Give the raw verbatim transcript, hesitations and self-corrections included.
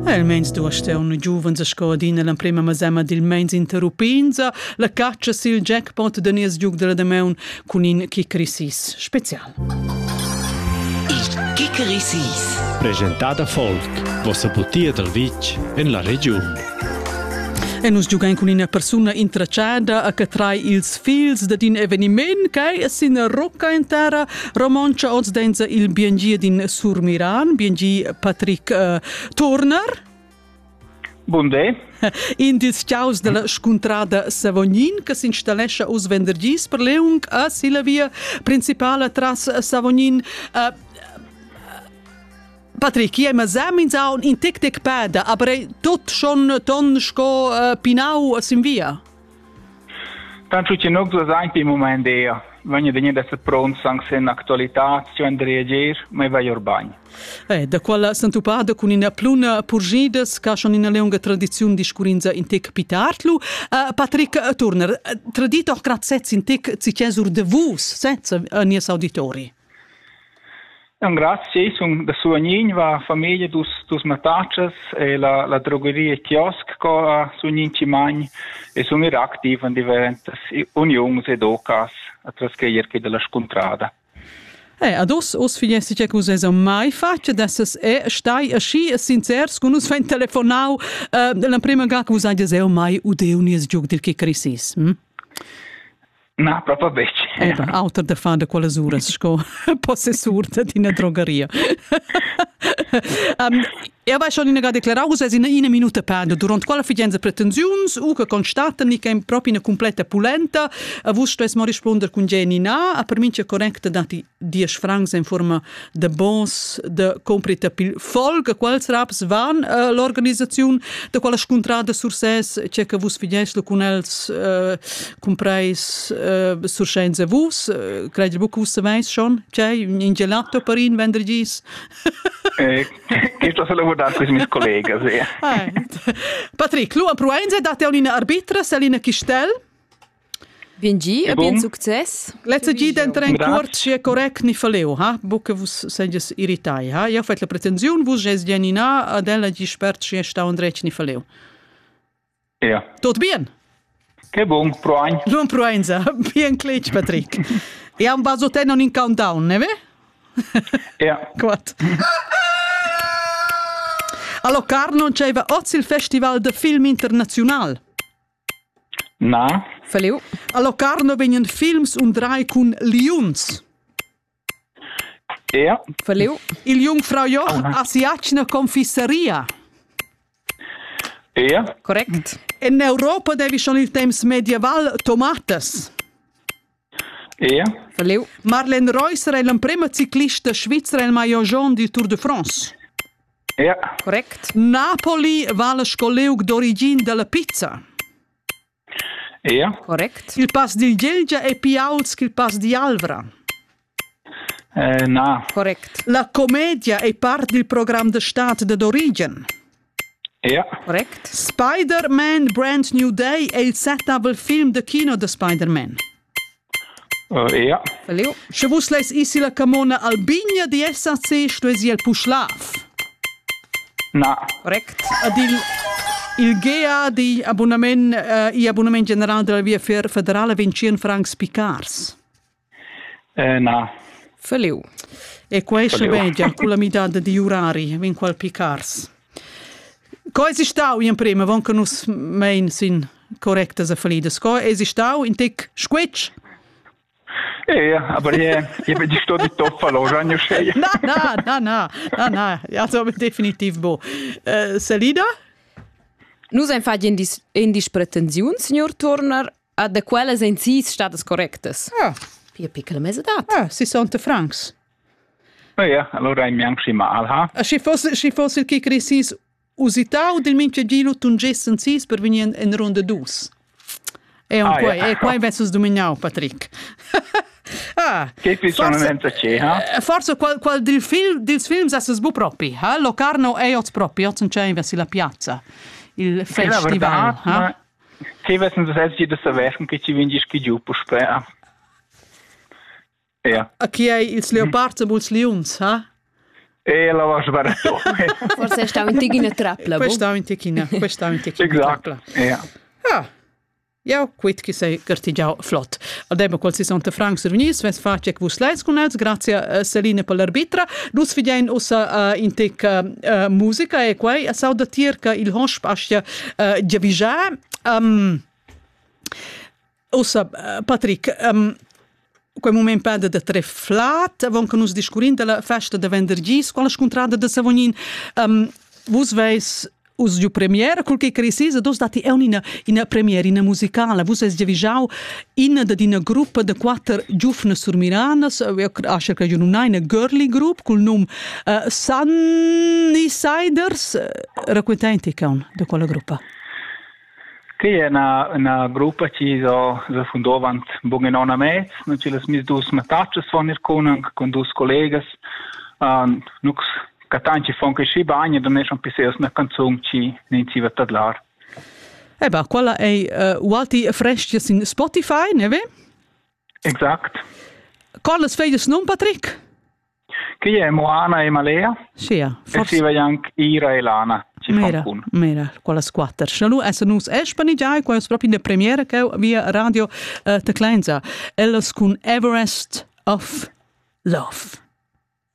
Il mens du ste un giuvens a scodina l'emprema masema dil mens interrupinza, la caccia sil jackpot de nies giug della demeun con in Kikerisis special. Il Kikerisis. Presentata Folk, vossa butia del Vic in la regione. E nus giugain con una persona intracciada a che trai ils fils da din eveniment che è sin rocca in terra romancia oz denza il biengi din Surmiran, biengi Patrick uh, Turner. Buondè. In dils ciaus della scontrada Savognin che si installesce us vendergis per leung a sila via principale tras Savognin. Uh, Patrick, io mi sembra in tic-tic peda, aber tot schon ton sco uh, pinau sin via. Tanto che non so sempre in momento io, vengo da niente pronto anche in attualità, ci andrò a reagire, ma vai urbani. Eh, da quella santupada con una pluna purgides, che sono in una lunga tradizione di scurinza in tic pitartlu. Uh, Patrick Turner, tradito auch grazie in tic ci chiesur de vus, senza a nies auditori. Un grazie, sono da Suagnin, va famiglia dus dus mataccias e la la drogheria kiosk co a Suagnin Cimagn e sono ir activ in diverse unions ed ocas a trascrier che della scontrada. Eh, ad os os figliessi che us es mai faccia desses e stai a sci sincers con us fein telefonau uh, la prima ga che us hagi es mai udeunies giug del Kikerisis, hm? No, proprio invece. Eh, beh, autor da fa da quelle ore, sco possessur di una drogheria. um, e aveva schon in declarato che in una minuta perde durante quella fidenza pretensioni, u che constatano che è proprio una completa pulenta, a voi sto a rispondere con Jenny na, a per me è corretto dati dieci francs in forma de bons de comprita pil folga quals raps van uh, l'organizzazione de quella scontrada sur ses c'è che vos figlieslo con els uh, comprais uh, sur scienza vos uh, credo che vos savais schon c'è in gelato per in vendergis eh che sto solo guardando con i miei colleghi sì. eh. Patrick lu a Proenza date una arbitra Selina Kistel. Biengi, e bien succes. Let's gi dentro in quart sia correct ni faleu, ha? Buca vos seges irritai, ha? Io fet la pretensione, vos ges genina, adela gi spert sia sta un drech ni faleu. Ja. Tot bien? Che buon proain. Buon proenza, bien clic, Patrick. E un vaso te non in countdown, ne ve? Ja. Quat. A Locarno c'era oggi il Festival de Film International. Na. Faleu. A Locarno vengono films und drei con lions. Ja. Faleu. Il Jungfrau Joch Oh, Asiatische Confisseria. Ja. Correct. In Europa devi schon il temps medieval tomates. Ja. Faleu. Marlene Reusser è la prima ciclista svizzera il maillot jaune del Tour de France. Ja. Correct. Napoli va la scoleug d'origine della pizza. Ja. Correct. Il pass di Gelgia è più alto che il pass di Alvra. Eh, na. Correct. La commedia è parte del programma de Staat d'origine. Ja. Correct. Spider-Man Brand New Day è il settable film de kino de Spider-Man. Uh, ja. Faleu. Se vos leis isi la camona Albigna di S A C sto esi el puschlaf. Na. Correct. Ad il il G A di abbonament uh, i abbonament generale della via fer federale venti francs picars. Eh, na. Faleu. E questo Faleu. media con la metà di orari vin qual picars. Co esistau in prima von che nus mein sin correctas a falidas. Co esistau in tic squetch. Ja, aber ja, ich bin die Stunde top verloren, ja schön. Na, na, na, na, na, na, also definitiv bo. Uh, Selina? Nus ein fagi in dis in dis pretensiun, signor Turner, a de quelles en sis stadas correctas. Ah, Pia piccola mesedat. ah, sessanta francs. Ja, allora mi anche mal, ha? Uh, se fosse, se fosse il Kikerisis usitau del mince gilo tungessen sis per venire in ronda dus. E un Ah, quai, ja. e quai versus dominau, Patrick. Ah, Che qui sono forse- senza c'è, ha? eh, forse qual, qual del film, dels films esses bu propi, ha? Locarno è oz propi, oz non c'è versi la piazza, il Che la festival, verità, ha? ma che wissen das jetzt jeder verwerfen, che ci vinci giù per spera. Ja. A chi è il leopards e buls lions, ha? E la va sbarato. Forse è stato in tigina trapla. Questo è in ticchina, questo è in ticchina. Esatto. Ja. Ah. Ja, quit che sei gartigiau flott. Ademo qual sessanta francs survenis, ves face che vus leis con els, grazie a Celine per l'arbitra. Nus fidien ossa uh, in tec uh, uh, musica e quai a sauda tir che il hosp ascia uh, giavija. Um, ossa, uh, Patrick, um, quel moment perde de tre flat, avon che nus discurin della festa de vendergis, quella scontrada de Savognin, um, vus veis us giu premiera, col che cresisa, dos dati è una, una premiera, una musicale, vus es giavisau in da una gruppa de quattro giufne surmiranas, io ascia che giù non ha una girly group, col nome uh, Sunnysiders, raccontenti con de quella gruppa. Che è una, una gruppa che so, so fundovant bunge nona mezz, non ci las mis dus matacces von ir conang, con dus collegas, um, nux Catanci fon che si bagna, non è un piseus una canzone ci ne si va tadlar. Eh beh, quella è uh, Walti Fresches in Spotify, ne ve? Exact. Quales feides non, Patrick? Che è Moana e Malea? Sì, ja. E si va anche Ira e Lana. Mera, mera, quella squatter. Shalu, essa nus espanigiai, qua è proprio in premiera che via radio uh, te Kleinza. Ellos con Everest of Love.